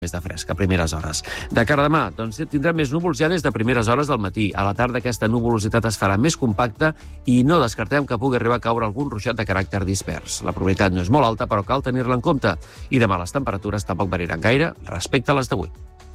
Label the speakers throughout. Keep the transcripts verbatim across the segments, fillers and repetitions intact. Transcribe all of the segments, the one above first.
Speaker 1: més de fresc a primeres hores. De cara a demà, doncs tindrà més núvols ja des de primeres hores del matí. A la tarda aquesta nuvolositat es farà més compacta i no descartem que pugui arribar a caure algun ruixat de caràcter dispers. La probabilitat no és molt alta, però cal tenir-la en compte. I demà les temperatures tampoc variaran gaire respecte a les d'avui.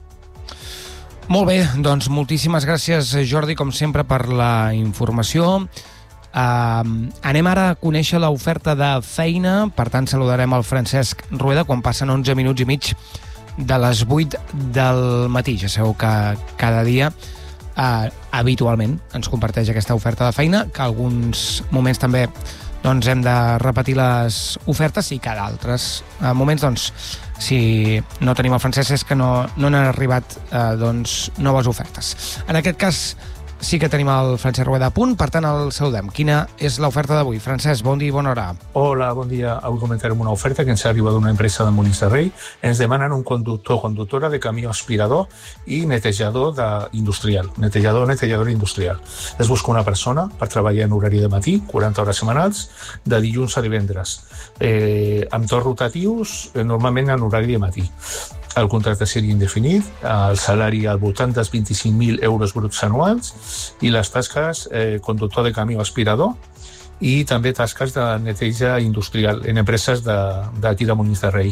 Speaker 2: Molt bé, doncs moltíssimes gràcies, Jordi, com sempre, per la informació. Uh, anem ara a conèixer l'oferta de feina. Per tant, saludarem el Francesc Rueda quan passen onze minuts i mig de les vuit del matí. Ja sabeu que cada dia eh, habitualment ens comparteix aquesta oferta de feina, que alguns moments també doncs, hem de repetir les ofertes i cada altres eh, moments, doncs, si no tenim el Francesc és que no, no n'han arribat eh, doncs, noves ofertes. En aquest cas sí que tenim el Francesc Rueda a punt, per tant el saludem. Quina és l'oferta d'avui? Francesc, bon dia i bona hora.
Speaker 3: Hola, bon dia. Avui comentarem una oferta que ens arriba d'una empresa de Molins de Rei. Ens demanen un conductor o conductora de camió aspirador i netejador de industrial. Netejador o netejadora industrial. Es busca una persona per treballar en horari de matí, quaranta hores setmanals, de dilluns a divendres. Eh, amb torns rotatius, eh, normalment en horari de matí. El contracte seria indefinit, el salari al voltant dels vint-i-cinc mil euros bruts anuals i les tasques, eh, conductor de camió aspirador i també tasques de neteja industrial en empreses d'aquí de, de Molins de Rei.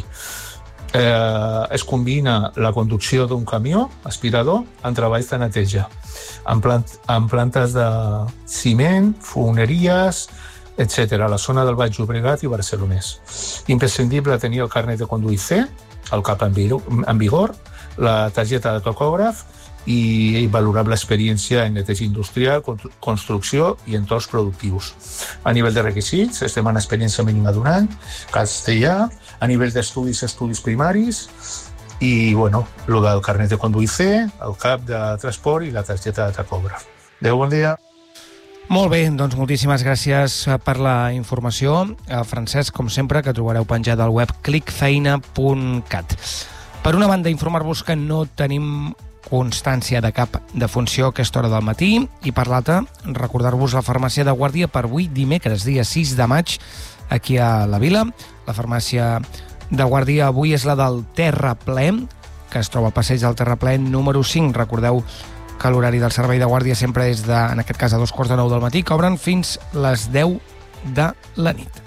Speaker 3: Eh, es combina la conducció d'un camió aspirador amb treballs de neteja, amb, plant, amb plantes de ciment, fogoneries, etcètera, a la zona del Baix Llobregat i Barcelonès. Imprescindible tenir el carnet de conduir C, el cap en vigor, la targeta de tacògraf i valorable experiència en neteja industrial, construcció i entorns productius. A nivell de requisits, es demana experiència mínima d'un any, castellà, a nivell d'estudis, estudis primaris i, bueno, el del carnet de conduir C, el cap de transport i la targeta de tacògraf. Adéu, bon dia.
Speaker 2: Molt bé, doncs moltíssimes gràcies per la informació. Francesc, com sempre, que trobareu penjat al web clic feina punt cat. Per una banda, informar-vos que no tenim constància de cap defunció a aquesta hora del matí i per l'altra, recordar-vos la farmàcia de guàrdia per avui dimecres, dia sis de maig, aquí a la Vila. La farmàcia de guàrdia avui és la del Terraplè, que es troba al passeig del Terraplè número cinc. Recordeu que l'horari del servei de guàrdia sempre és, de, en aquest cas, a dos quarts de nou del matí, que obren fins les deu de la nit.